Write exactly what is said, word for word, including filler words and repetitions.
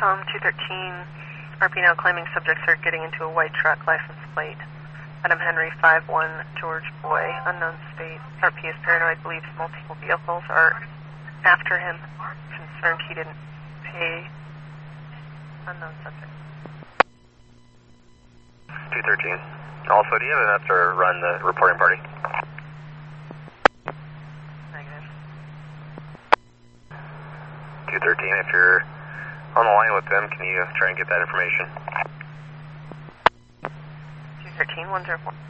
Tom, two thirteen, R P now claiming subjects are getting into a white truck, license plate. Adam Henry, five one, George Boy, unknown state. R P is paranoid, believes multiple vehicles are after him. Concerned he didn't pay. Unknown subject. two thirteen. Also, do you have enough to run the reporting party? Negative. two thirteen, if you're on the line with them, can you try and get that information? two thirteen, one zero four.